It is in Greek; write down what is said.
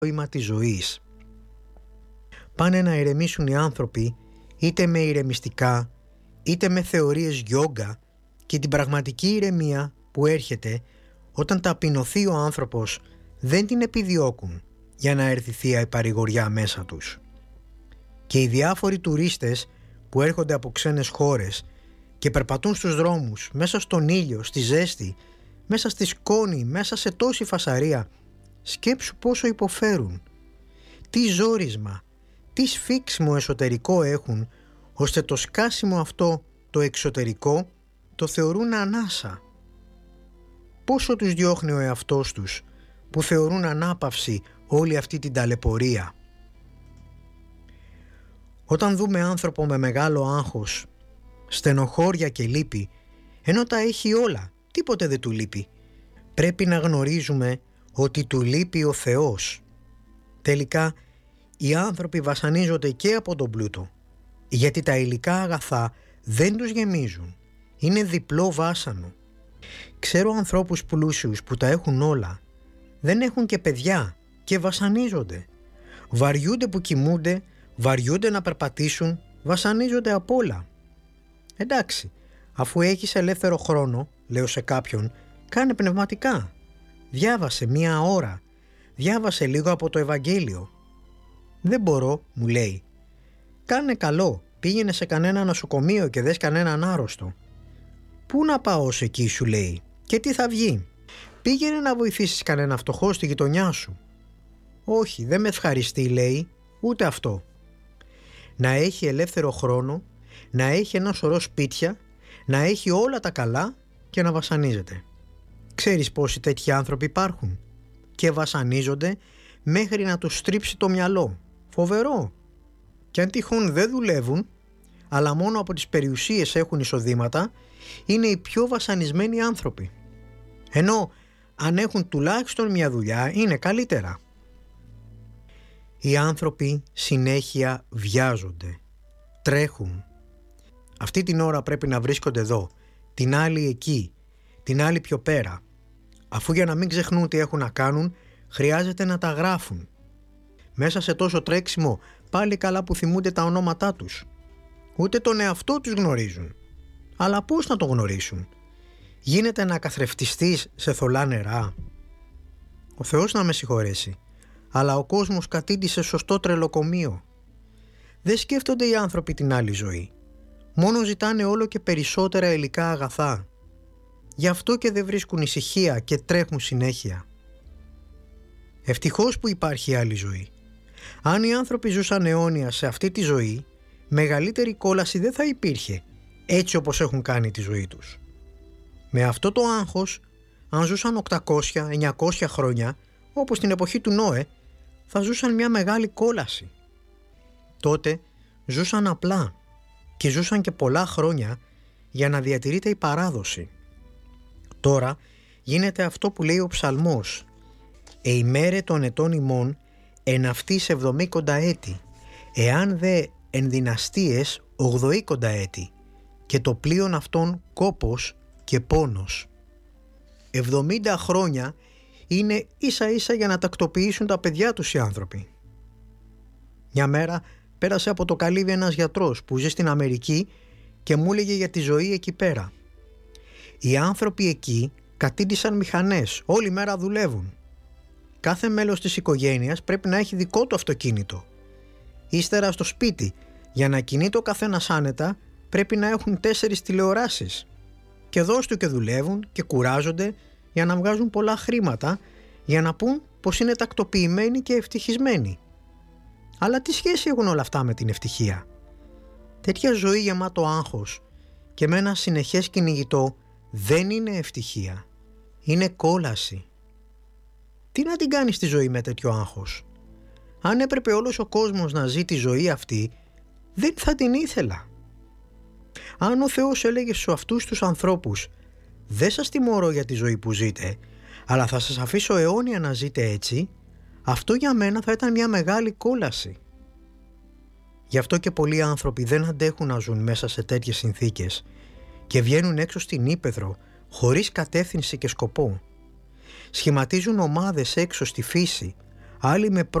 νόημα της ζωής. Πάνε να ηρεμήσουν οι άνθρωποι είτε με ηρεμιστικά είτε με θεωρίες γιόγκα και την πραγματική ηρεμία που έρχεται όταν ταπεινωθεί ο άνθρωπος δεν την επιδιώκουν για να έρθει θεία η παρηγοριά μέσα τους. Και οι διάφοροι τουρίστες που έρχονται από ξένες χώρες και περπατούν στους δρόμους, μέσα στον ήλιο, στη ζέστη, μέσα στη σκόνη, μέσα σε τόση φασαρία, σκέψου πόσο υποφέρουν. Τι ζόρισμα, τι σφίξιμο εσωτερικό έχουν, ώστε το σκάσιμο αυτό το εξωτερικό το θεωρούν ανάσα. Πόσο τους διώχνει ο εαυτός τους που θεωρούν ανάπαυση όλη αυτή την ταλαιπωρία. Όταν δούμε άνθρωπο με μεγάλο άγχος, στενοχώρια και λύπη, ενώ τα έχει όλα, τίποτε δεν του λείπει, πρέπει να γνωρίζουμε ότι του λείπει ο Θεός. Τελικά, οι άνθρωποι βασανίζονται και από τον πλούτο, γιατί τα υλικά αγαθά δεν τους γεμίζουν. Είναι διπλό βάσανο. Ξέρω ανθρώπους πλούσιους που τα έχουν όλα, δεν έχουν και παιδιά και βασανίζονται. Βαριούνται που κοιμούνται, βαριούνται να περπατήσουν, βασανίζονται απ' όλα. Εντάξει, αφού έχεις ελεύθερο χρόνο, λέω σε κάποιον, κάνε πνευματικά. Διάβασε μία ώρα, διάβασε λίγο από το Ευαγγέλιο. Δεν μπορώ, μου λέει. Κάνε καλό, πήγαινε σε κανένα νοσοκομείο και δες κανέναν άρρωστο. Πού να πάω ως εκεί, σου λέει, και τι θα βγει. Πήγαινε να βοηθήσεις κανένα φτωχό στη γειτονιά σου. Όχι, δεν με ευχαριστεί, λέει, ούτε αυτό. Να έχει ελεύθερο χρόνο, να έχει ένα σωρό σπίτια, να έχει όλα τα καλά και να βασανίζεται. Ξέρεις πόσοι τέτοιοι άνθρωποι υπάρχουν και βασανίζονται μέχρι να τους στρίψει το μυαλό. Φοβερό. Και αν τυχόν δεν δουλεύουν, αλλά μόνο από τις περιουσίες έχουν εισοδήματα, είναι οι πιο βασανισμένοι άνθρωποι. Ενώ αν έχουν τουλάχιστον μια δουλειά, είναι καλύτερα. Οι άνθρωποι συνέχεια βιάζονται, τρέχουν. Αυτή την ώρα πρέπει να βρίσκονται εδώ, την άλλη εκεί, την άλλη πιο πέρα. Αφού για να μην ξεχνούν τι έχουν να κάνουν, χρειάζεται να τα γράφουν. Μέσα σε τόσο τρέξιμο, πάλι καλά που θυμούνται τα ονόματά τους. Ούτε τον εαυτό τους γνωρίζουν. Αλλά πώς να το γνωρίσουν? Γίνεται να καθρεφτιστείς σε θολά νερά. Ο Θεός να με συγχωρέσει, αλλά ο κόσμος κατήντησε σωστό τρελοκομείο. Δεν σκέφτονται οι άνθρωποι την άλλη ζωή. Μόνο ζητάνε όλο και περισσότερα υλικά αγαθά. Γι' αυτό και δεν βρίσκουν ησυχία και τρέχουν συνέχεια. Ευτυχώς που υπάρχει άλλη ζωή. Αν οι άνθρωποι ζούσαν αιώνια σε αυτή τη ζωή, μεγαλύτερη κόλαση δεν θα υπήρχε, έτσι όπως έχουν κάνει τη ζωή τους. Με αυτό το άγχος, αν ζούσαν 800-900 χρόνια, όπως την εποχή του Νόε, θα ζούσαν μια μεγάλη κόλαση. Τότε ζούσαν απλά και ζούσαν και πολλά χρόνια για να διατηρείται η παράδοση. Τώρα γίνεται αυτό που λέει ο ψαλμός «Εημέρε των ετών ημών εν αυτής 70 έτη, εάν δε εν δυναστείες 80 έτη, και το πλοίον αυτών κόπος και πόνος». 70 χρόνια είναι ίσα ίσα για να τακτοποιήσουν τα παιδιά τους οι άνθρωποι. Μια μέρα πέρασε από το καλύβι ένας γιατρός που ζει στην Αμερική και μου έλεγε για τη ζωή εκεί πέρα. Οι άνθρωποι εκεί κατήντησαν μηχανές, όλη μέρα δουλεύουν. Κάθε μέλος της οικογένειας πρέπει να έχει δικό του αυτοκίνητο. Ύστερα στο σπίτι, για να κινείται ο καθένας άνετα, πρέπει να έχουν 4 τηλεοράσεις. Και δώσ' του και δουλεύουν και κουράζονται για να βγάζουν πολλά χρήματα, για να πούν πως είναι τακτοποιημένοι και ευτυχισμένοι. Αλλά τι σχέση έχουν όλα αυτά με την ευτυχία? Τέτοια ζωή γεμάτο άγχος και με ένα συνεχές κυνηγητό δεν είναι ευτυχία, είναι κόλαση. Τι να την κάνεις τη ζωή με τέτοιο άγχος? Αν έπρεπε όλος ο κόσμος να ζει τη ζωή αυτή, δεν θα την ήθελα. Αν ο Θεός έλεγε σε αυτούς τους ανθρώπους «Δεν σας τιμωρώ για τη ζωή που ζείτε, αλλά θα σας αφήσω αιώνια να ζείτε έτσι», αυτό για μένα θα ήταν μια μεγάλη κόλαση. Γι' αυτό και πολλοί άνθρωποι δεν αντέχουν να ζουν μέσα σε τέτοιες συνθήκες και βγαίνουν έξω στην ύπαιθρο χωρίς κατεύθυνση και σκοπό. Σχηματίζουν ομάδες έξω στη φύση, άλλοι με